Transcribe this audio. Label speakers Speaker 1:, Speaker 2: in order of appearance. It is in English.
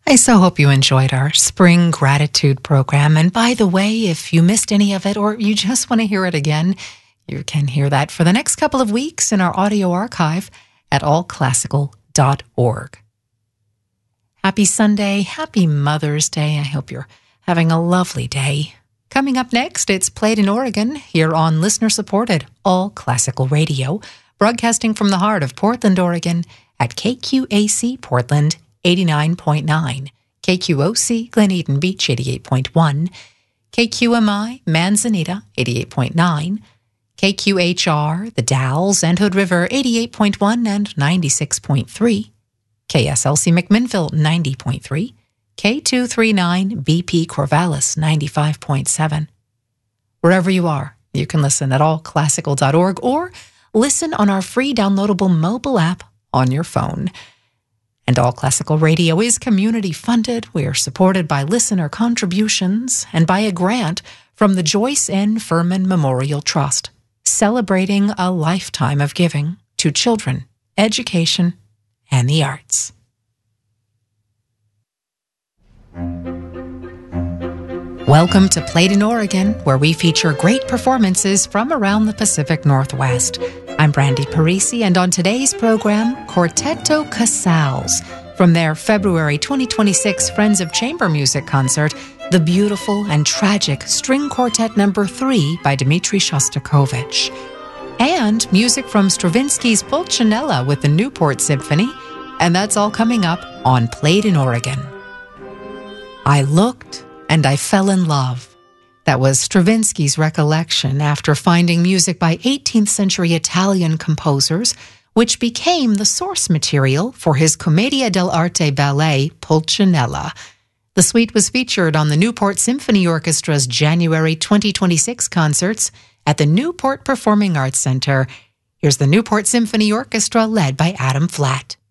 Speaker 1: I so hope you enjoyed our Spring Gratitude program. And by the way, if you missed any of it or you just want to hear it again, you can hear that for the next couple of weeks in our audio archive at allclassical.org. Happy Sunday. Happy Mother's Day. I hope you're having a lovely day. Coming up next, it's Played in Oregon here on listener-supported All Classical Radio, broadcasting from the heart of Portland, Oregon at KQAC Portland 89.9, KQOC Glen Eden Beach 88.1, KQMI Manzanita 88.9, KQHR The Dalles and Hood River 88.1 and 96.3, KSLC McMinnville 90.3, K239 BP Corvallis 95.7. Wherever you are, you can listen at allclassical.org or listen on our free downloadable mobile app on your phone. And All Classical Radio is community-funded. We are supported by listener contributions and by a grant from the Joyce N. Furman Memorial Trust, celebrating a lifetime of giving to children, education, and the arts. Welcome to Played in Oregon, where we feature great performances from around the Pacific Northwest. I'm Brandy Parisi, and on today's program, Quartetto Casals, from their February 2026 Friends of Chamber Music concert, the beautiful and tragic String Quartet No. 3 by Dmitri Shostakovich, and music from Stravinsky's Pulcinella with the Newport Symphony, and that's all coming up on Played in Oregon. I looked and I fell in love. That was Stravinsky's recollection after finding music by 18th century Italian composers, which became the source material for his Commedia dell'arte ballet Pulcinella. The suite was featured on the Newport Symphony Orchestra's January 2026 concerts at the Newport Performing Arts Center. Here's the Newport Symphony Orchestra led by Adam Flatt.